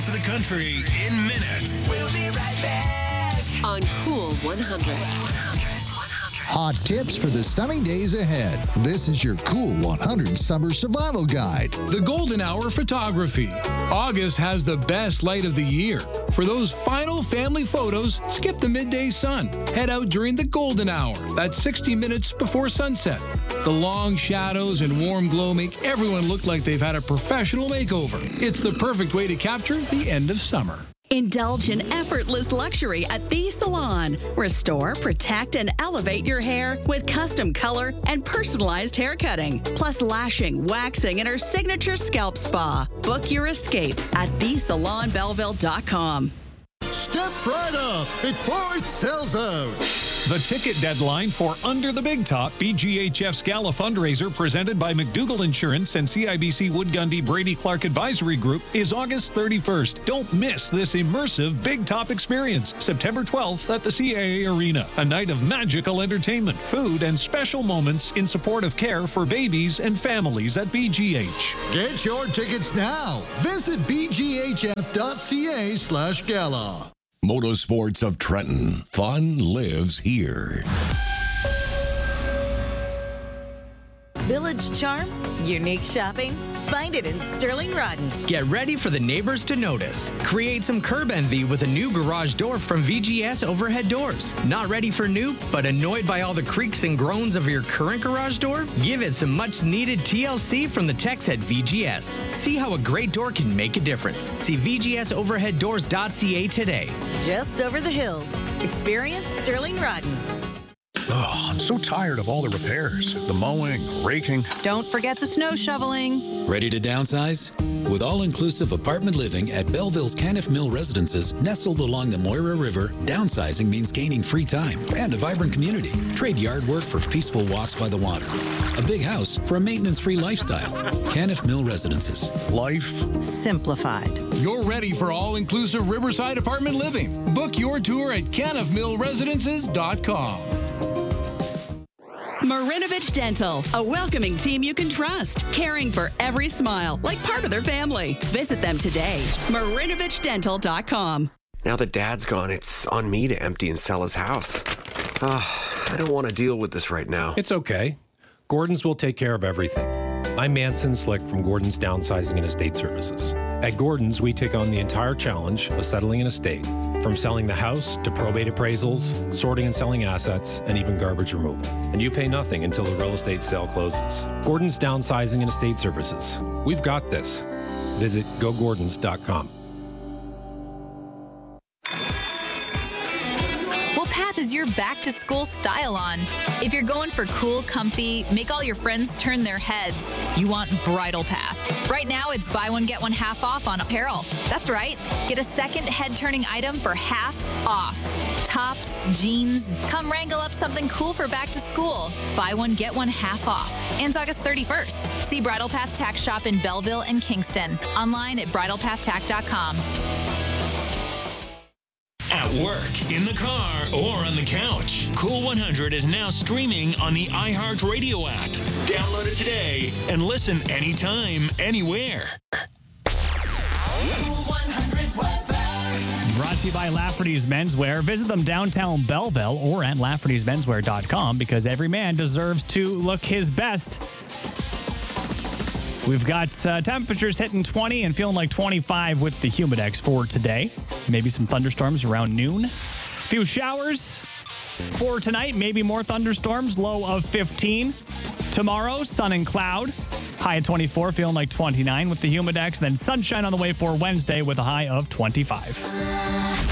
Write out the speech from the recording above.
of the country in minutes. We'll be right back on Cool 100. Hot tips for the sunny days ahead. This is your Cool 100 Summer Survival Guide. The golden hour photography. August has the best light of the year. For those final family photos, skip the midday sun. Head out during the golden hour. That's 60 minutes before sunset. The long shadows and warm glow make everyone look like they've had a professional makeover. It's the perfect way to capture the end of summer. Indulge in effortless luxury at The Salon. Restore, protect, and elevate your hair with custom color and personalized hair cutting, plus lashing, waxing, and our signature scalp spa. Book your escape at thesalonbelleville.com. Step right up before it sells out. The ticket deadline for Under the Big Top BGHF's Gala fundraiser presented by McDougall Insurance and CIBC Wood Gundy Brady Clark Advisory Group is August 31st. Don't miss this immersive Big Top experience. September 12th at the CAA Arena. A night of magical entertainment, food, and special moments in support of care for babies and families at BGH. Get your tickets now. Visit bghf.ca/gala. Motorsports of Trenton. Fun lives here. Village charm, unique shopping. Find it in Sterling Rodden. Get ready for the neighbors to notice. Create some curb envy with a new garage door from VGS Overhead Doors. Not ready for new, but annoyed by all the creaks and groans of your current garage door? Give it some much-needed TLC from the techs at VGS. See how a great door can make a difference. See VGSOverheadDoors.ca today. Just over the hills. Experience Sterling Rodden. Oh, I'm so tired of all the repairs. The mowing, raking. Don't forget the snow shoveling. Ready to downsize? With all-inclusive apartment living at Belleville's Caniff Mill Residences, nestled along the Moira River, downsizing means gaining free time and a vibrant community. Trade yard work for peaceful walks by the water. A big house for a maintenance-free lifestyle. Caniff Mill Residences. Life simplified. You're ready for all-inclusive Riverside apartment living. Book your tour at caniffmillresidences.com. Marinovich Dental, a welcoming team you can trust, caring for every smile like part of their family. Visit them today. MarinovichDental.com. Now that Dad's gone, it's on me to empty and sell his house. I don't want to deal with this right now. It's okay. Gordon's will take care of everything. I'm Manson Slick from Gordon's Downsizing and Estate Services. At Gordon's, we take on the entire challenge of settling an estate, from selling the house to probate appraisals, sorting and selling assets, and even garbage removal. And you pay nothing until the real estate sale closes. Gordon's Downsizing and Estate Services. We've got this. Visit gogordons.com. Is your back-to-school style on? If you're going for cool, comfy, make all your friends turn their heads, you want Bridal Path. Right now, it's buy one, get one half off on apparel. That's right. Get a second head-turning item for half off. Tops, jeans, come wrangle up something cool for back to school. Buy one, get one half off. Ends August 31st. See Bridal Path Tack Shop in Belleville and Kingston. Online at bridalpathtack.com. At work, in the car, or on the couch. Cool 100 is now streaming on the iHeartRadio app. Download it today and listen anytime, anywhere. Cool 100 weather. Brought to you by Lafferty's Menswear. Visit them downtown Belleville or at Lafferty'sMenswear.com because every man deserves to look his best. We've got temperatures hitting 20 and feeling like 25 with the Humidex for today. Maybe some thunderstorms around noon. A few showers for tonight. Maybe more thunderstorms. Low of 15. Tomorrow, sun and cloud. High of 24, feeling like 29 with the Humidex. Then sunshine on the way for Wednesday with a high of 25.